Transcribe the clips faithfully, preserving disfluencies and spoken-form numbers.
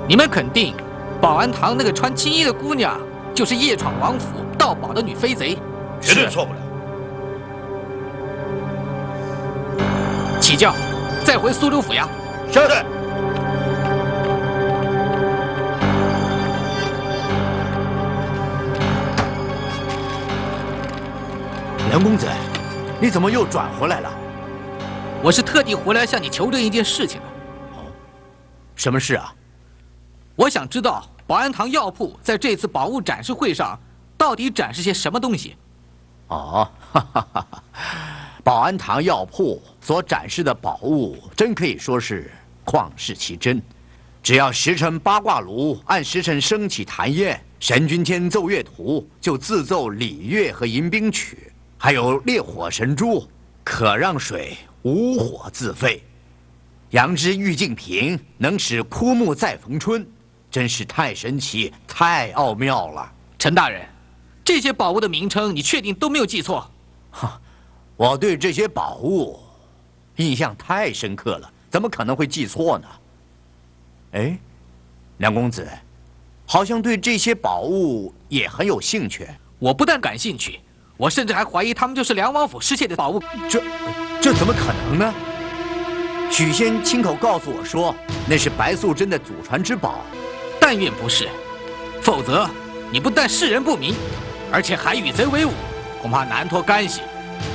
你们肯定，保安堂那个穿青衣的姑娘就是夜闯王府盗宝的女飞贼？ 绝对错不了。 起轿，再回苏州府衙。 是。 梁公子，你怎么又转回来了？ 我是特地回来向你求证一件事情的。 哦，什么事啊？ 我想知道保安堂药铺在这次宝物展示会上到底展示些什么东西。 哦，哈哈哈哈，保安堂药铺所展示的宝物，真可以说是旷世奇珍。只要时辰八卦炉按时辰升起弹焰，神君天奏乐图就自奏礼乐和迎宾曲，还有烈火神珠，可让水无火自沸。杨枝玉净瓶能使枯木再逢春，真是太神奇、太奥妙了。 陈大人，这些宝物的名称你确定都没有记错？ 哈，我对这些宝物印象太深刻了，怎么可能会记错呢？哎，梁公子，好像对这些宝物也很有兴趣。 我不但感兴趣，我甚至还怀疑他们就是梁王府失窃的宝物。 这，这怎么可能呢？许仙亲口告诉我说，那是白素贞的祖传之宝。 但愿不是，否则你不但世人不明，而且还与贼为伍，恐怕难脱干系。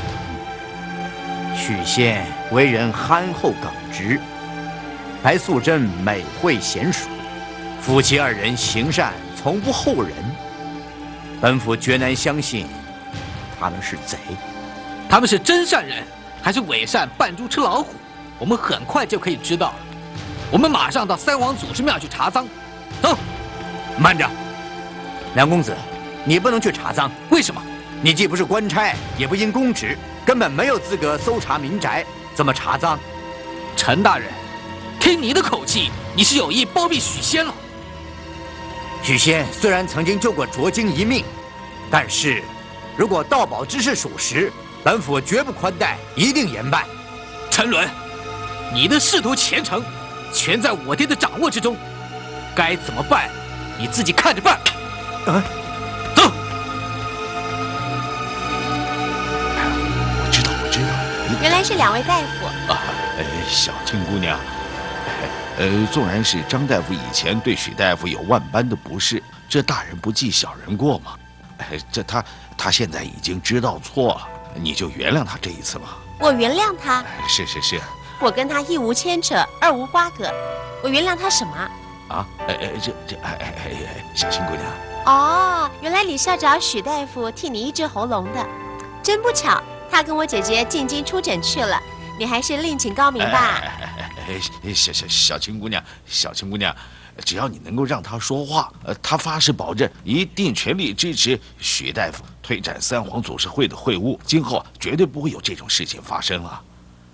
许仙为人憨厚耿直，白素贞美慧娴熟，夫妻二人行善从不后人。本府绝难相信他们是贼。 他们是真善人，还是伪善扮猪吃老虎？我们很快就可以知道了。我们马上到三皇祖师庙去查赃。走。 慢着，梁公子，你不能去查赃。 为什么？ 你既不是官差，也不因公职，根本没有资格搜查民宅，怎么查赃？ 陈大人，听你的口气，你是有意包庇许仙了。 许仙虽然曾经救过卓晶一命，但是如果盗宝之事属实，本府绝不宽待，一定严办。 陈伦，你的仕途前程全在我爹的掌握之中，该怎么办，你自己看着办。 啊， 走。 我知道，我知道。 原来是两位大夫啊，呃，小青姑娘，呃，纵然是张大夫以前对许大夫有万般的不是，这大人不计小人过嘛。哎，这他他现在已经知道错了，你就原谅他这一次吧。 我原谅他。 是是是。 我跟他一无牵扯，二无瓜葛，我原谅他什么？ 啊，哎哎，这这哎哎哎，小青姑娘。 哦，原来你是要找许大夫替你医治喉咙的，真不巧，他跟我姐姐进京出诊去了，你还是另请高明吧。 哎哎哎，小小小青姑娘，小青姑娘，只要你能够让他说话，呃，他发誓保证一定全力支持许大夫推展三皇祖师会的会务，今后绝对不会有这种事情发生了。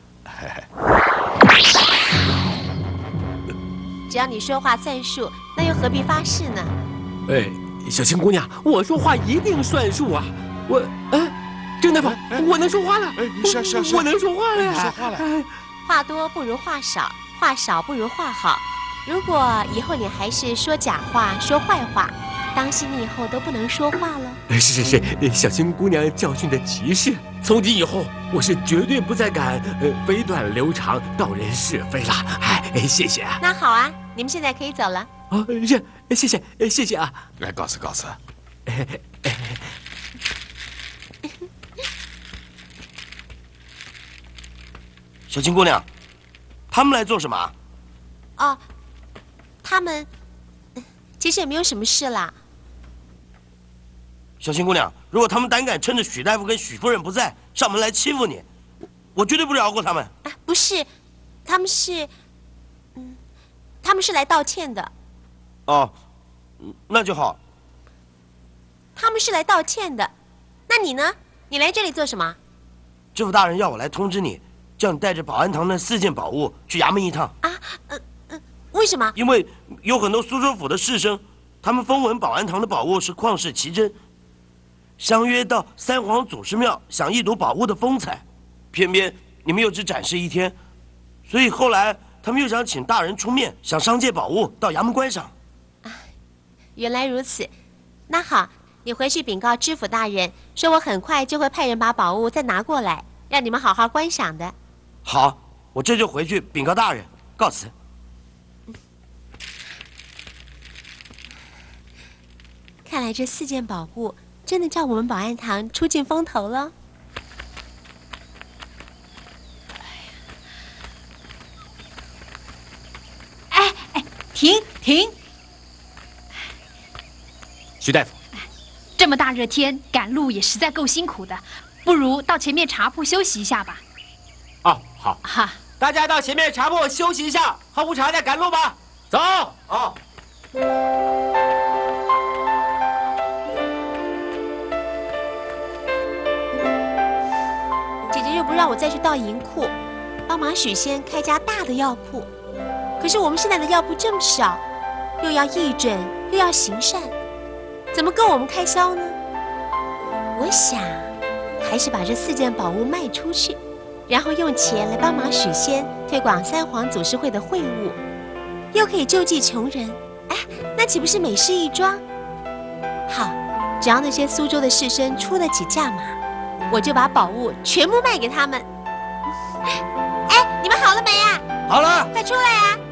只要你说话算数，那又何必发誓呢？ 哎，小青姑娘，我说话一定算数啊！我，哎，郑大夫，我能说话了！ 哎，是是是， 我能说话了呀！ 说话了。 话多不如话少，话少不如话好。如果以后你还是说假话、说坏话，当心你以后都不能说话了。 是是是，小青姑娘教训的极是。从今以后，我是绝对不再敢呃飞短流长、道人是非了。哎，谢谢啊。 那好啊，你们现在可以走了。 啊，是，谢谢，谢谢啊。 来，告辞告辞。 小青姑娘，他们来做什么？ 哦，他们其实也没有什么事啦。 小青姑娘，如果他们胆敢趁着许大夫跟许夫人不在上门来欺负你，我我绝对不饶过他们。 啊，不是，他们是，嗯，他们是来道歉的。 哦，那就好。 他们是来道歉的，那你呢？你来这里做什么？ 知府大人要我来通知你，叫你带着保安堂那四件宝物去衙门一趟。 啊，呃呃，为什么？ 因为有很多苏州府的士绅，他们风闻保安堂的宝物是旷世奇珍。相约到三皇祖师庙想一睹宝物的风采，偏偏你们又只展示一天，所以后来他们又想请大人出面，想商借宝物到衙门观赏。 原来如此，那好，你回去禀告知府大人，说我很快就会派人把宝物再拿过来，让你们好好观赏的。 好，我这就回去禀告大人，告辞。 看来这四件宝物真的叫我们保安堂出尽风头了。 哎哎，停停！ 徐大夫， 这么大热天赶路也实在够辛苦的，不如到前面茶铺休息一下吧。 哦，好， 哈， 大家到前面茶铺休息一下，喝壶茶再赶路吧。走。哦。 姐姐又不让我再去到银库，帮忙许仙开家大的药铺。可是我们现在的药铺这么少，又要义诊，又要行善，怎么够我们开销呢？我想，还是把这四件宝物卖出去，然后用钱来帮忙许仙推广三皇祖师会的会务，又可以救济穷人。哎，那岂不是美事一桩？好，只要那些苏州的士绅出得起价码，我就把宝物全部卖给他们。哎，你们好了没啊？ 好了， 快出来啊！